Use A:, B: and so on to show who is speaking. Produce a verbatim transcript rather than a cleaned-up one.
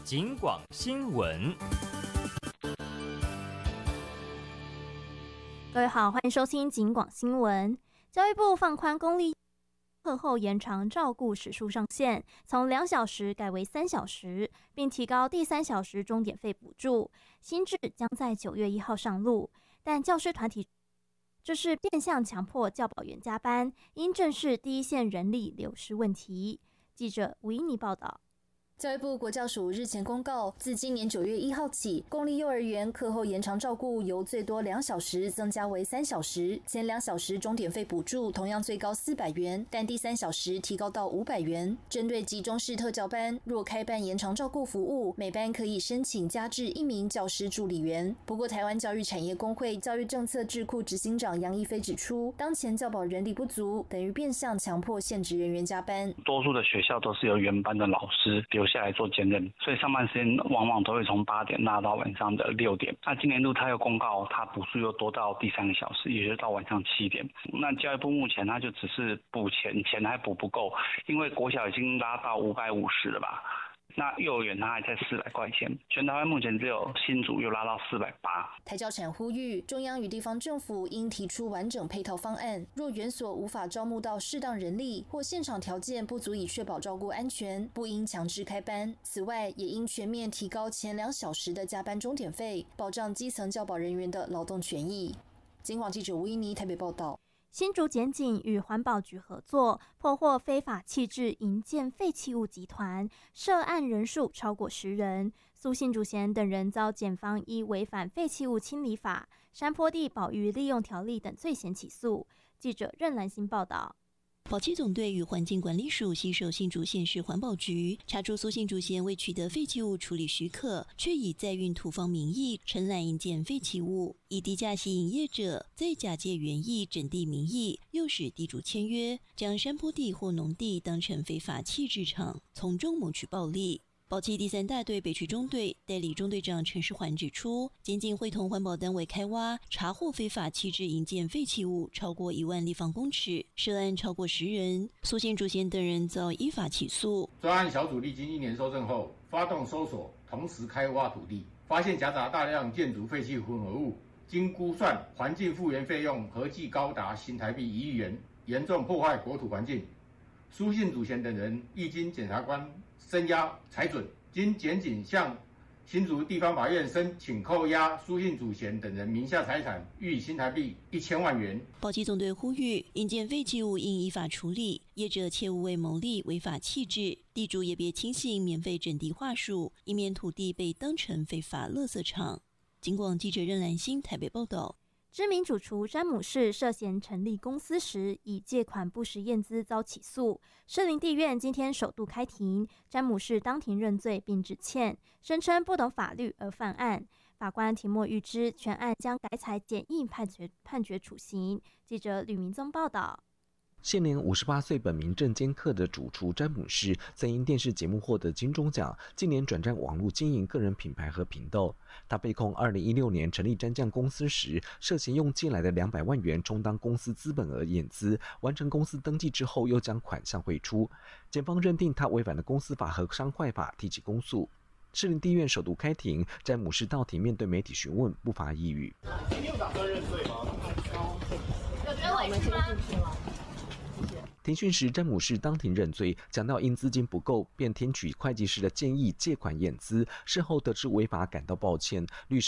A: 警广新闻。
B: 各位好，欢迎收听警广新闻。教育部放宽公立课后延长照顾时数上限，从两小时改为三小时，并提高第三小时钟点费补助。新制将在九月一号上路，但教师团体这是变相强迫教保员加班，因正视第一线人力流失问题。记者吴依妮报道。
C: 教育部国教署日前公告，自今年九月一号起，公立幼儿园课后延长照顾由最多两小时增加为三小时，前两小时钟点费补助同样最高四百元，但第三小时提高到五百元。针对集中式特教班，若开办延长照顾服务，每班可以申请加至一名教师助理员。不过，台湾教育产业工会教育政策智库执行长杨一飞指出，当前教保人力不足，等于变相强迫现职人员加班。
D: 多数的学校都是由原班的老师留下来做兼任，所以上班时间往往都会从八点拉到晚上的六点。那今年度他又公告，他补助又多到第三个小时，也就是到晚上七点。那教育部目前他就只是补钱，钱还补不够，因为国小已经拉到五百五十了吧。那幼儿园它还在四百块钱，全台湾目前只有新竹又拉到四百八。
C: 台教产呼吁中央与地方政府应提出完整配套方案，若园所无法招募到适当人力，或现场条件不足以确保照顾安全，不应强制开班。此外，也应全面提高前两小时的加班钟点费，保障基层教保人员的劳动权益。警广记者吴依妮台北报道。
B: 新竹检警与环保局合作，破获非法弃置营建废弃物集团，涉案人数超过十人。苏信主嫌等人遭检方依违反废弃物清理法、山坡地保育利用条例等罪嫌起诉。记者任兰心报道。
E: 保七总队与环境管理署携手新竹县市环保局，查出苏信主嫌未取得废弃物处理许可，却以载运土方名义承揽营建废弃物，以低价吸引业者，再假借园艺整地名义，诱使地主签约，将山坡地或农地当成非法弃置场，从中谋取暴利。保七第三大队北区中队代理中队长陈世环指出，检警会同环保单位开挖，查获非法弃置营建废弃物超过一万立方公尺，涉案超过十人，苏姓主嫌等人遭依法起诉。
F: 专案小组历经一年搜证后，发动搜索，同时开挖土地，发现夹杂大量建筑废弃混合物，经估算，环境复原费用合计高达新台币一亿元，严重破坏国土环境。苏姓主嫌等人亦经检察官声押裁准，经检警向新竹地方法院申请扣押苏姓主嫌等人名下财产，逾新台币一千万元。
E: 保七总队呼吁，营建废弃物应依法处理，业者切勿为牟利违法弃置，地主也别轻信免费整地话术，以免土地被当成非法垃圾场。警广记者任兰心台北报道。
B: 知名主厨詹姆士涉嫌成立公司时以借款不实验资遭起诉，士林地院今天首度开庭，詹姆士当庭认罪并致歉，声称不懂法律而犯案。法官提莫预知，全案将改采简易判决判决处刑。记者吕明宗报道。
G: 现年五十八岁本名郑坚克的主厨詹姆士，曾因电视节目获得金钟奖，近年转战网络经营个人品牌和频道。他被控二零一六年成立蘸酱公司时，涉嫌用借来的两百万元充当公司资本额验资，完成公司登记之后又将款项汇出。检方认定他违反了公司法和商会法，提起公诉。士林地院首度开庭，詹姆士到庭面对媒体询问，不发一语。
H: 你有打算认罪吗？
B: 有觉得委屈吗？
G: 庭讯时，詹姆士当庭认罪，强调因资金不够，便听取会计师的建议借款验资。事后得知违法，感到抱歉。律师